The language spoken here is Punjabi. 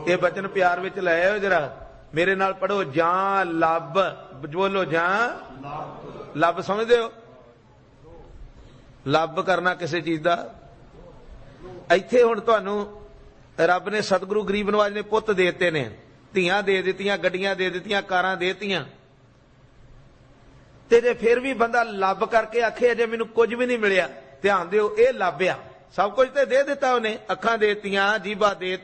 ਇਹ ਬਚਨ ਪਿਆਰ ਵਿੱਚ ਲੈ ਆਓ ਜਰਾ, ਮੇਰੇ ਨਾਲ ਪੜੋ। ਜਾਂ ਲੱਭ, ਬੋਲੋ ਜਾਂ ਲੱਭ। ਸਮਝਦੇ ਹੋ ਲੱਭ ਕਰਨਾ ਕਿਸੇ ਚੀਜ਼ ਦਾ? ਇੱਥੇ ਹੁਣ ਤੁਹਾਨੂੰ ਰੱਬ ਨੇ ਸਤਿਗੁਰੂ ਗਰੀਬ ਨਵਾਜ ਨੇ ਪੁੱਤ ਦੇ ਦਿੱਤੇ ਨੇ, ਧੀਆਂ ਦੇ ਦਿੱਤੀਆਂ, ਗੱਡੀਆਂ ਦੇ ਦਿੱਤੀਆਂ, ਕਾਰਾਂ ਦੇ ਦਿੱਤੀਆਂ, ਤੇ ਜੇ ਫਿਰ ਵੀ ਬੰਦਾ ਲੱਭ ਕਰਕੇ ਆਖੇ ਅਜੇ ਮੈਨੂੰ ਕੁਝ ਵੀ ਨਹੀਂ ਮਿਲਿਆ, ਧਿਆਨ ਦਿਓ ਇਹ ਲੱਭ ਆ। ਸਭ ਕੁਝ ਤੇ ਦੇ ਦਿੱਤਾ ਉਹਨੇ, ਅੱਖਾਂ ਦੇ ਦਿੱਤੀਆਂ, ਜੀਭਾਂ ਦੇ